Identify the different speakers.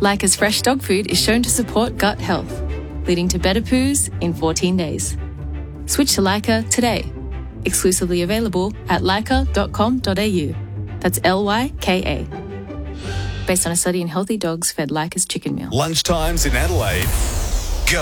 Speaker 1: Lyca's fresh dog food is shown to support gut health, leading to better poos in 14 days. Switch to Lyca today. Exclusively available at lyca.com.au. That's Lyka. Based on a study in healthy dogs fed Lyca's chicken meal.
Speaker 2: Lunchtimes in Adelaide.